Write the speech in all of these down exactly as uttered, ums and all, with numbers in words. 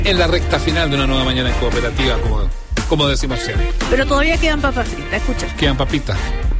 En la recta final de una nueva mañana en cooperativa, como, como decimos siempre. Pero todavía quedan papas fritas, escucha. Quedan papitas.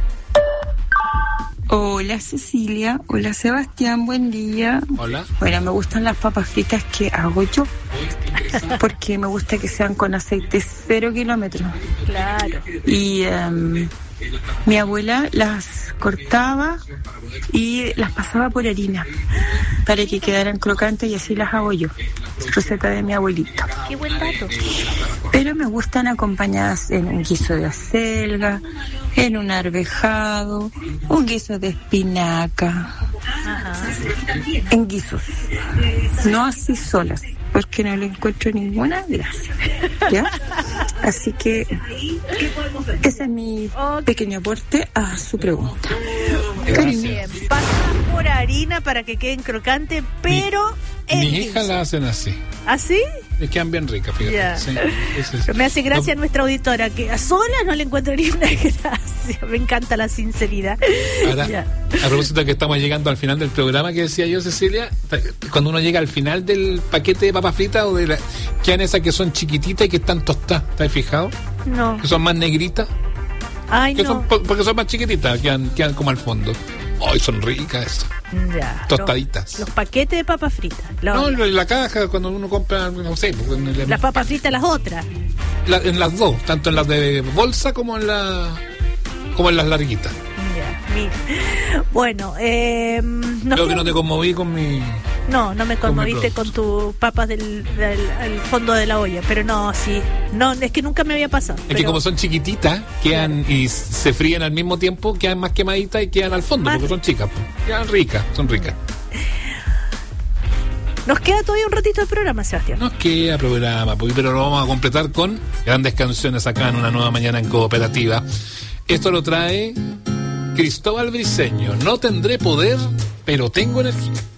Hola Cecilia, hola Sebastián, buen día. Hola. Bueno, me gustan las papas fritas que hago yo, porque me gusta que sean con aceite cero kilómetros. Claro. Y um, mi abuela las cortaba y las pasaba por harina para que quedaran crocantes y así las hago yo. Receta de mi abuelita. Qué buen dato. Pero me gustan acompañadas en un guiso de acelga, en un arvejado, un guiso de espinaca. Ajá. En guisos, no así solas, porque no le encuentro ninguna gracia, ¿ya? Así que ese es mi pequeño aporte a su pregunta. Bien, pasan por harina para que queden crocantes, pero Mi, en mi guiso. hija la hacen así. ¿Así? Les quedan bien ricas, fíjate. Ya. Sí, ese es- Pero me hace gracia No, nuestra auditora, que a sola no le encuentro ni una gracia. Me encanta la sinceridad. Ahora, Ya. a propósito de que estamos llegando al final del programa, que decía yo, Cecilia, cuando uno llega al final del paquete de papas fritas o de la, quedan esas que son chiquititas y que están tostadas, ¿estás fijado? No. Que son más negritas, Ay, que no. son, po- porque son más chiquititas, quedan, quedan como al fondo. Ay, son ricas esas. Ya. Tostaditas. Los, los paquetes de papas fritas. Los- No, en la caja, cuando uno compra, no sé, pues, en, el- las papas fritas, las otras. la- en las dos, tanto en las de bolsa como en la como en las larguitas. Ya, mira. Bueno, eh, no, Creo sé- que no te conmoví con mi... no, no me conmoviste producto. con tus papas del, del al fondo de la olla, pero no, sí. No, es que nunca me había pasado. Es que pero- como son chiquititas, quedan y se fríen al mismo tiempo, quedan más quemaditas y quedan al fondo, Más- porque son chicas. Pues. Quedan ricas, son ricas. Nos queda todavía un ratito de programa, Sebastián. Nos queda programa, pues, pero lo vamos a completar con grandes canciones acá en una nueva mañana en cooperativa. Esto lo trae Cristóbal Briceño. No tendré poder, pero tengo energía.